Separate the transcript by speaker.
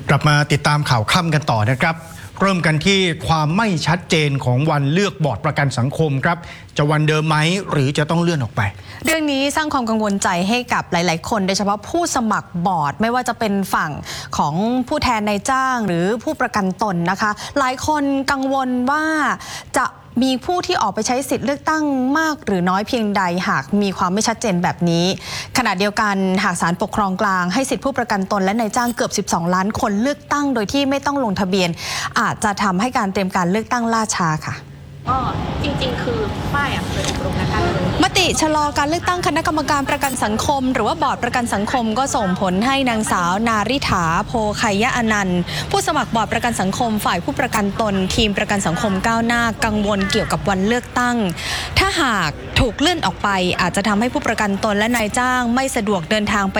Speaker 1: กลับมาติดตามข่าวค่ำกันต่อนะครับเริ่มกันที่ความไม่ชัดเจนของวันเลือกบอร์ดประกันสังคมครับจะวันเดิมไหมหรือจะต้องเลื่อนออกไป
Speaker 2: เรื่องนี้สร้างความกังวลใจให้กับหลายๆคนโดยเฉพาะผู้สมัครบอร์ดไม่ว่าจะเป็นฝั่งของผู้แทนนายจ้างหรือผู้ประกันตนนะคะหลายคนกังวลว่าจะมีผู้ที่ออกไปใช้สิทธิ์เลือกตั้งมากหรือน้อยเพียงใดหากมีความไม่ชัดเจนแบบนี้ขณะเดียวกันหากศาลปกครองกลางให้สิทธิผู้ประกันตนและนายจ้างเกือบ12ล้านคนเลือกตั้งโดยที่ไม่ต้องลงทะเบียนอาจจะทำให้การเตรียมการเลือกตั้งล่าช้าค่ะ
Speaker 3: ก็จริงๆคือฝ้ายเคยอบรมนักการเมือง
Speaker 2: มติชะลอการเลือกตั้งคณะกรรมการประกันสังคมหรือว่าบอร์ดประกันสังคมก็ส่งผลให้นางสาวนาริถาโพชัยอนันต์ผู้สมัครบอร์ดประกันสังคมฝ่ายผู้ประกันตนทีมประกันสังคมก้าวหน้ากังวลเกี่ยวกับวันเลือกตั้งถ้าหากถูกเลื่อนออกไปอาจจะทำให้ผู้ประกันตนและนายจ้างไม่สะดวกเดินทางไป